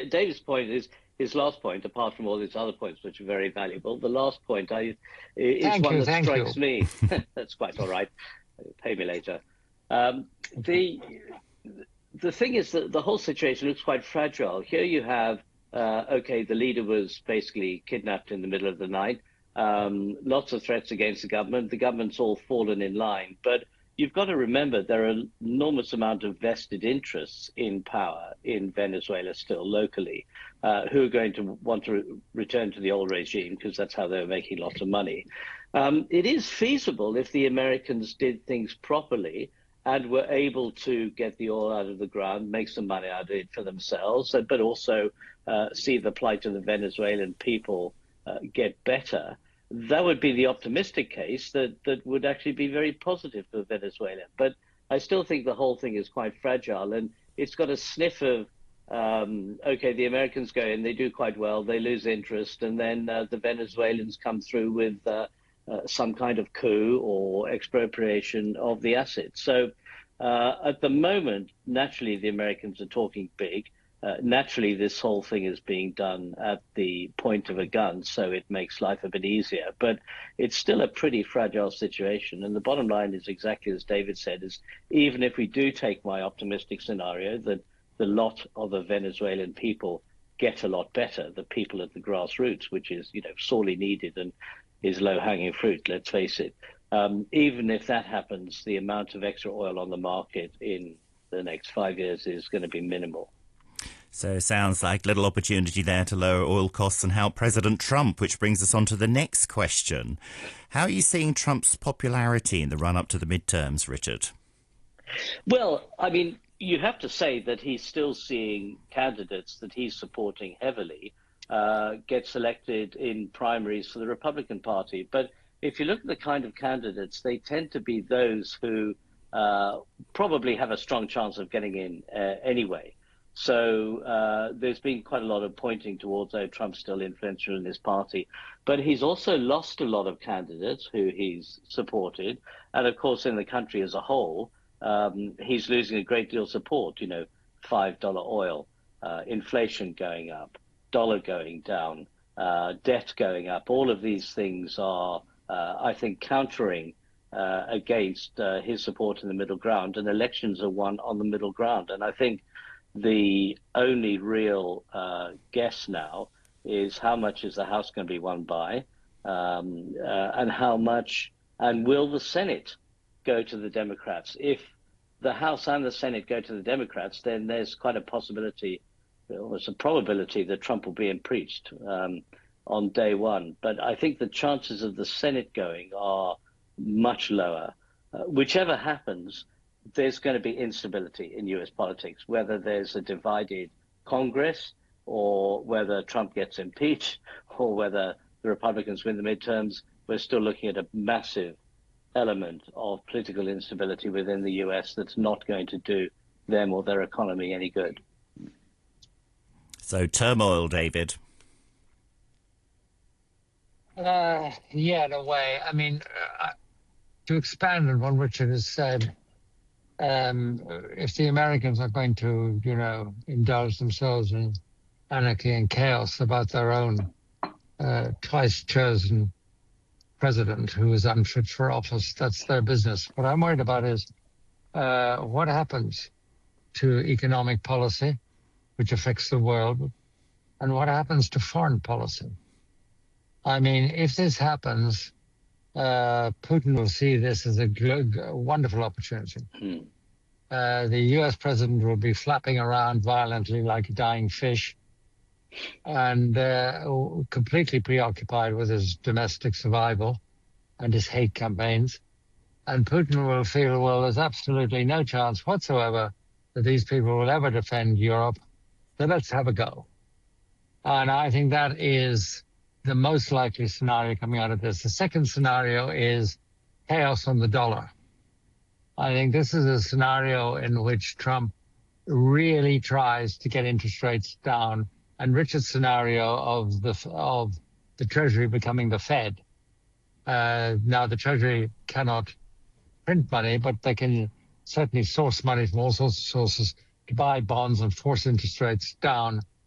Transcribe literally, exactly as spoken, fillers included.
David's point is his last point, apart from all his other points, which are very valuable. The last point I, is thank one you, that thank strikes you. me. That's quite all right. Pay me later. Um, the the thing is that the whole situation looks quite fragile. Here you have, uh, okay, the leader was basically kidnapped in the middle of the night. Um, lots of threats against the government. The government's all fallen in line. But you've got to remember there are an enormous amount of vested interests in power in Venezuela still locally, uh, who are going to want to re return to the old regime because that's how they're making lots of money. Um, it is feasible if the Americans did things properly and were able to get the oil out of the ground, make some money out of it for themselves, but also uh, see the plight of the Venezuelan people uh, get better. That would be the optimistic case that, that would actually be very positive for Venezuela. But I still think the whole thing is quite fragile, and it's got a sniff of, um, okay, the Americans go in, they do quite well, they lose interest, and then uh, the Venezuelans come through with uh, uh, some kind of coup or expropriation of the assets. So uh, at the moment, naturally, the Americans are talking big. Uh, naturally, this whole thing is being done at the point of a gun, so it makes life a bit easier. But it's still a pretty fragile situation. And the bottom line is exactly as David said, is even if we do take my optimistic scenario, that the lot of the Venezuelan people get a lot better, the people at the grassroots, which is, you know, sorely needed and is low-hanging fruit, let's face it. Um, even if that happens, the amount of extra oil on the market in the next five years is going to be minimal. So sounds like little opportunity there to lower oil costs and help President Trump, which brings us on to the next question. How are you seeing Trump's popularity in the run-up to the midterms, Richard? Well, I mean, you have to say that he's still seeing candidates that he's supporting heavily uh, get selected in primaries for the Republican Party. But if you look at the kind of candidates, they tend to be those who uh, probably have a strong chance of getting in uh, anyway. So uh, there's been quite a lot of pointing towards, oh, Trump's still influential in his party. But he's also lost a lot of candidates who he's supported. And of course, in the country as a whole, um, he's losing a great deal of support, you know, five dollar oil, uh, inflation going up, dollar going down, uh, debt going up. All of these things are, uh, I think, countering uh, against uh, his support in the middle ground. And elections are won on the middle ground. And I think the only real uh, guess now is how much is the House going to be won by, um, uh, and how much, and will the Senate go to the Democrats? If the House and the Senate go to the Democrats, then there's quite a possibility, or there's a probability that Trump will be impeached um, on day one. But I think the chances of the Senate going are much lower. Uh, whichever happens, there's going to be instability in U S politics, whether there's a divided Congress or whether Trump gets impeached or whether the Republicans win the midterms. We're still looking at a massive element of political instability within the U S that's not going to do them or their economy any good. So turmoil, David. Uh, yeah, in a way. I mean, uh, to expand on what Richard has said, um, if the Americans are going to, you know, indulge themselves in anarchy and chaos about their own uh, twice chosen president who is unfit for office, that's their business. What I'm worried about is uh, what happens to economic policy, which affects the world, and what happens to foreign policy. I mean, if this happens, uh, Putin will see this as a wonderful opportunity. Hmm. Uh, the U S president will be flapping around violently like a dying fish and uh, completely preoccupied with his domestic survival and his hate campaigns. And Putin will feel, well, there's absolutely no chance whatsoever that these people will ever defend Europe. So let's have a go. And I think that is the most likely scenario coming out of this. The second scenario is chaos on the dollar. I think this is a scenario in which Trump really tries to get interest rates down, and Richard's scenario of the of the Treasury becoming the Fed. Uh, now, the Treasury cannot print money, but they can certainly source money from all sorts of sources to buy bonds and force interest rates down